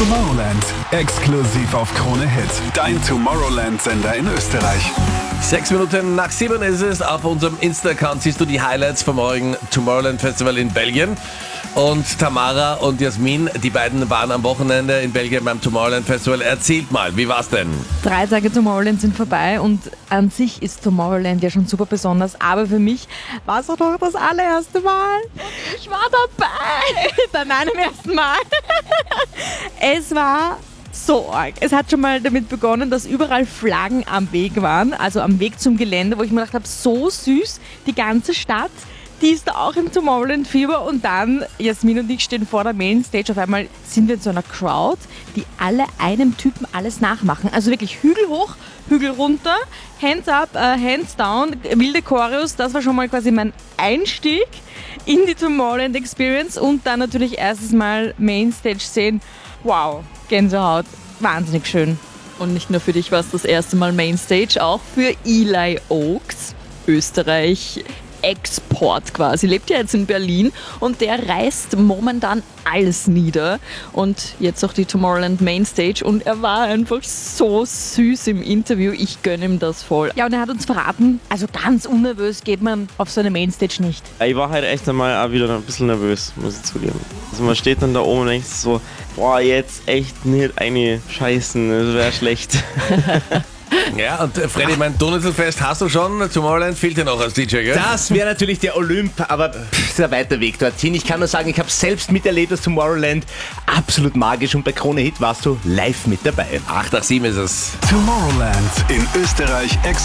Tomorrowland, exklusiv auf Krone Hit. Dein Tomorrowland-Sender in Österreich. 6:06 ist es. Auf unserem Insta-Account siehst du die Highlights vom morgigen Tomorrowland Festival in Belgien. Und Tamara und Jasmin, die beiden waren am Wochenende in Belgien beim Tomorrowland Festival. Erzählt mal, wie war's denn? 3 Tage Tomorrowland sind vorbei und an sich ist Tomorrowland ja schon super besonders, aber für mich war es auch noch das allererste Mal. Ich war dabei bei meinem ersten Mal. Es war so arg. Es hat schon mal damit begonnen, dass überall Flaggen am Weg waren, also am Weg zum Gelände, wo ich mir gedacht habe, so süß, die ganze Stadt. Die ist da auch im Tomorrowland-Fieber und dann, Jasmin und ich stehen vor der Mainstage, auf einmal sind wir in so einer Crowd, die alle einem Typen alles nachmachen. Also wirklich Hügel hoch, Hügel runter, Hands up, Hands down, wilde Choreos, das war schon mal quasi mein Einstieg in die Tomorrowland Experience und dann natürlich erstes Mal Mainstage sehen. Wow, Gänsehaut, wahnsinnig schön. Und nicht nur für dich war es das erste Mal Mainstage, auch für Eli Oaks, Österreich. Export quasi, lebt ja jetzt in Berlin und der reißt momentan alles nieder und jetzt auch die Tomorrowland Mainstage und er war einfach so süß im Interview, ich gönne ihm das voll. Ja, und er hat uns verraten, also ganz unnervös geht man auf so eine Mainstage nicht. Ich war halt echt einmal auch wieder ein bisschen nervös, muss ich zugeben. Also man steht dann da oben und denkt so, boah, jetzt echt nicht eine Scheißen, das wäre schlecht. Ja, und Freddy, mein Donauinselfest hast du schon, Tomorrowland fehlt dir noch als DJ, gell? Das wäre natürlich der Olymp, aber ist ein weiter Weg dorthin. Ich kann nur sagen, ich habe selbst miterlebt das Tomorrowland. Absolut magisch und bei Krone Hit warst du live mit dabei. 8 nach 7 ist es. Tomorrowland in Österreich